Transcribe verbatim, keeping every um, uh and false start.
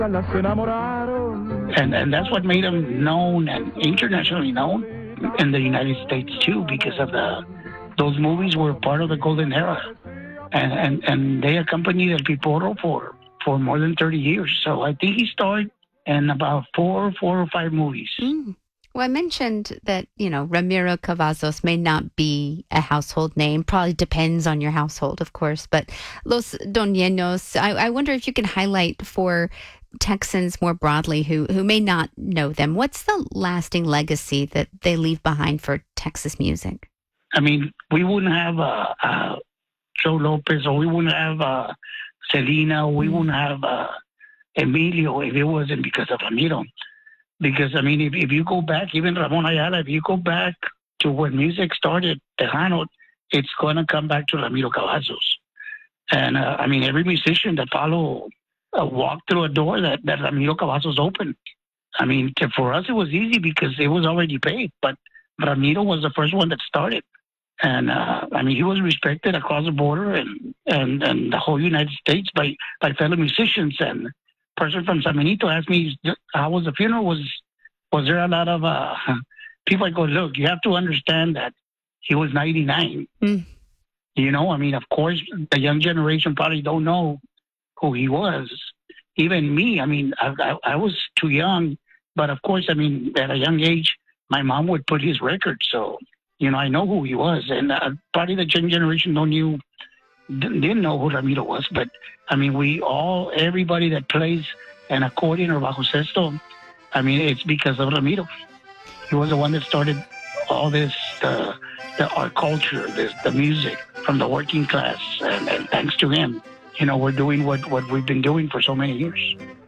And, and that's what made him known and internationally known in the United States, too, because of the those movies were part of the golden era. And, and, and they accompanied El Piporro for, for more than thirty years. So I think he starred in about four, four or five movies. Mm. Well, I mentioned that, you know, Ramiro Cavazos may not be a household name. Probably depends on your household, of course. But Los Doñeños, I, I wonder if you can highlight for Texans more broadly who, who may not know them. What's the lasting legacy that they leave behind for Texas music? I mean, we wouldn't have uh, uh, Joe Lopez, or we wouldn't have uh, Selena, or we mm. wouldn't have uh, Emilio if it wasn't because of Ramiro. Because, I mean, if, if you go back, even Ramon Ayala, if you go back to when music started, Tejano, it's going to come back to Ramiro Cavazos. And, uh, I mean, every musician that follow uh, walked through a door that, that Ramiro Cavazos opened. I mean, to, for us, it was easy because it was already paid. But Ramiro was the first one that started. And, uh, I mean, he was respected across the border and, and, and the whole United States by, by fellow musicians. And person from San Benito asked me how was the funeral. Was was there a lot of uh, people? I go, look, you have to understand that he was ninety-nine. Mm. You know, I mean, of course, the young generation probably don't know who he was. Even me, I mean, I, I, I was too young. But of course, I mean, at a young age, my mom would put his record. So, you know, I know who he was. And uh, probably the young generation don't knew. Didn't know who Ramiro was, but I mean, we all, everybody that plays an accordion or bajo sexto, I mean, it's because of Ramiro. He was the one that started all this, uh, the art culture, this, the music from the working class, and, and thanks to him, you know, we're doing what, what we've been doing for so many years.